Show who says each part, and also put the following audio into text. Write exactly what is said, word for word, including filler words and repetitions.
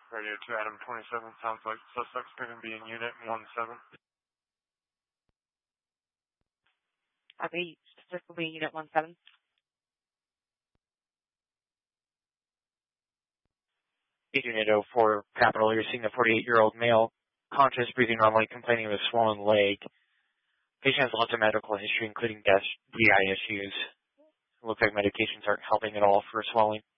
Speaker 1: Radio to Adam twenty-seven, sounds like suspect's going to be in Unit one seven.
Speaker 2: Copy, specifically Unit one seven.
Speaker 3: Unit oh four, Capital, you're seeing a forty-eight-year-old male, conscious, breathing normally, complaining of a swollen leg. Patient has lots of medical history, including G I issues. It looks like medications aren't helping at all for swelling.